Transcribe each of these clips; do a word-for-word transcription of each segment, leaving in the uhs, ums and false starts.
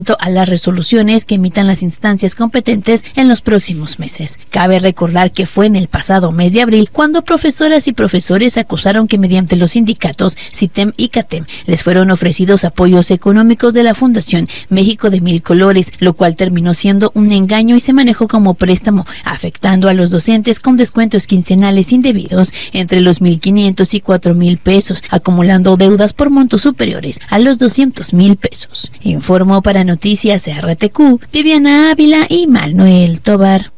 a las resoluciones que emitan las instancias competentes en los próximos meses. Cabe recordar que fue en el pasado mes de abril cuando profesoras y profesores acusaron que mediante los sindicatos CITEM y CATEM les fueron ofrecidos apoyos económicos de la Fundación México de Mil Colores, lo cual terminó siendo un engaño y se manejó como préstamo, afectando a los docentes con descuentos quincenales indebidos entre los mil quinientos y cuatro mil pesos, acumulando deudas por montos superiores a los doscientos mil pesos. Informó para Noticias R T Q, Viviana Ávila y Manuel Tobar.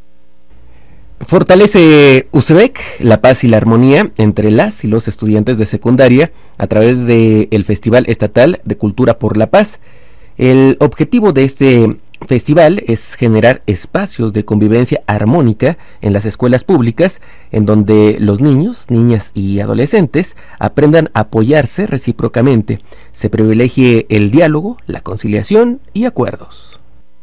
Fortalece U C B E C la paz y la armonía entre las y los estudiantes de secundaria a través del Festival Estatal de Cultura por la Paz. El objetivo de este festival es generar espacios de convivencia armónica en las escuelas públicas, en donde los niños, niñas y adolescentes aprendan a apoyarse recíprocamente, se privilegie el diálogo, la conciliación y acuerdos.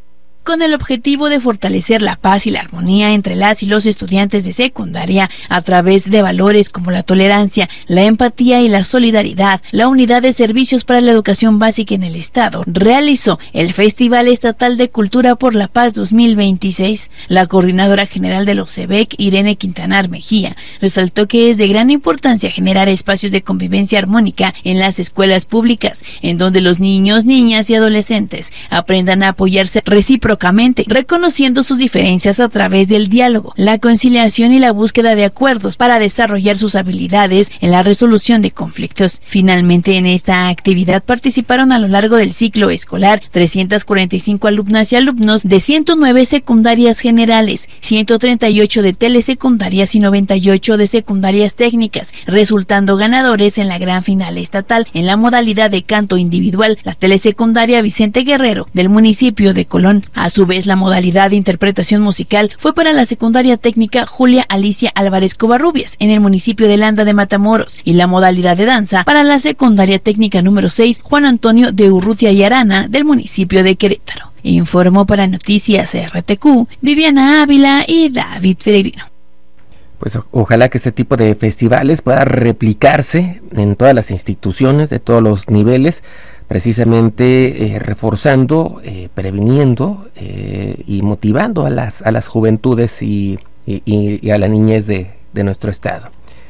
Con el objetivo de fortalecer la paz y la armonía entre las y los estudiantes de secundaria a través de valores como la tolerancia, la empatía y la solidaridad, la Unidad de Servicios para la Educación Básica en el Estado realizó el Festival Estatal de Cultura por la Paz dos mil veintiséis. La coordinadora general del U C B E C, Irene Quintanar Mejía, resaltó que es de gran importancia generar espacios de convivencia armónica en las escuelas públicas, en donde los niños, niñas y adolescentes aprendan a apoyarse recíprocamente, reconociendo sus diferencias a través del diálogo, la conciliación y la búsqueda de acuerdos para desarrollar sus habilidades en la resolución de conflictos. Finalmente, en esta actividad participaron a lo largo del ciclo escolar trescientas cuarenta y cinco alumnas y alumnos de ciento nueve secundarias generales, ciento treinta y ocho de telesecundarias y noventa y ocho de secundarias técnicas, resultando ganadores en la gran final estatal en la modalidad de canto individual, la telesecundaria Vicente Guerrero del municipio de Colón. A su vez, la modalidad de interpretación musical fue para la secundaria técnica Julia Alicia Álvarez Covarrubias en el municipio de Landa de Matamoros, y la modalidad de danza para la secundaria técnica número seis Juan Antonio de Urrutia y Arana del municipio de Querétaro. Informó para Noticias R T Q, Viviana Ávila y David Peregrino. Pues ojalá que este tipo de festivales pueda replicarse en todas las instituciones de todos los niveles, precisamente eh, reforzando, eh, previniendo eh, y motivando a las a las juventudes y, y, y a la niñez de, de nuestro estado.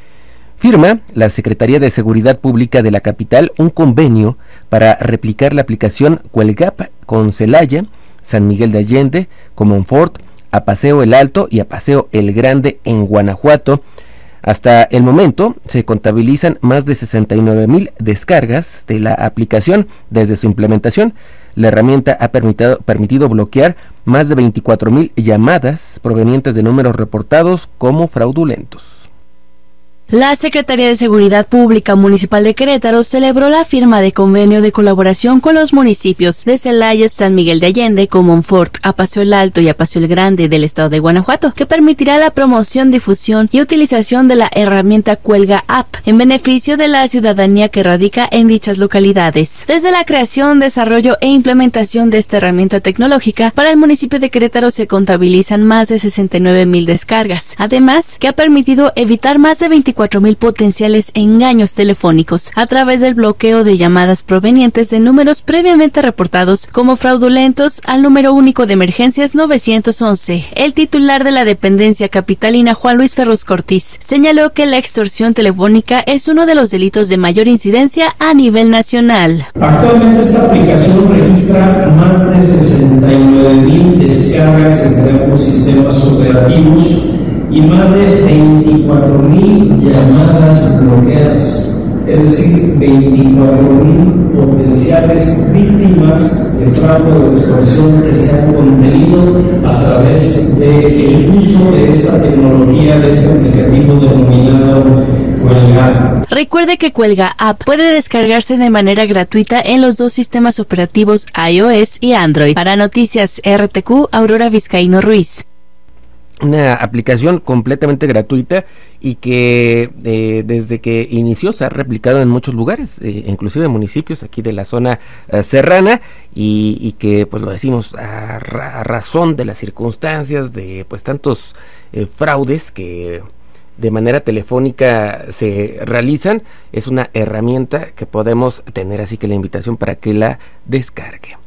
Firma la Secretaría de Seguridad Pública de la capital un convenio para replicar la aplicación Cuelgap con Celaya, San Miguel de Allende, Comonfort, a Paseo El Alto y a Paseo El Grande en Guanajuato. Hasta el momento se contabilizan más de sesenta y nueve mil descargas de la aplicación desde su implementación. La herramienta ha permitido, permitido bloquear más de veinticuatro mil llamadas provenientes de números reportados como fraudulentos. La Secretaría de Seguridad Pública Municipal de Querétaro celebró la firma de convenio de colaboración con los municipios de Celaya, San Miguel de Allende, Comonfort, Apaseo el Alto y Apaseo el Grande del estado de Guanajuato, que permitirá la promoción, difusión y utilización de la herramienta Cuelga App en beneficio de la ciudadanía que radica en dichas localidades. Desde la creación, desarrollo e implementación de esta herramienta tecnológica, para el municipio de Querétaro se contabilizan más de sesenta y nueve mil descargas, además que ha permitido evitar más de veinticuatro mil potenciales engaños telefónicos a través del bloqueo de llamadas provenientes de números previamente reportados como fraudulentos al número único de emergencias novecientos once. El titular de la dependencia capitalina, Juan Luis Ferrus Cortiz, señaló que la extorsión telefónica es uno de los delitos de mayor incidencia a nivel nacional. Actualmente esta aplicación registra más de sesenta y nueve mil descargas entre ambos sistemas operativos y más de veinticuatro mil llamadas bloqueadas, es decir, veinticuatro mil potenciales víctimas de fraude o extorsión que se han contenido a través del uso de esta tecnología, de este aplicativo denominado Cuelga. Recuerde que Cuelga App puede descargarse de manera gratuita en los dos sistemas operativos iOS y Android. Para Noticias R T Q, Aurora Vizcaíno Ruiz. Una aplicación completamente gratuita y que eh, desde que inició se ha replicado en muchos lugares, eh, inclusive en municipios aquí de la zona eh, serrana, y, y que pues lo decimos a, ra- a razón de las circunstancias de pues tantos eh, fraudes que de manera telefónica se realizan. Es una herramienta que podemos tener, así que la invitación para que la descargue.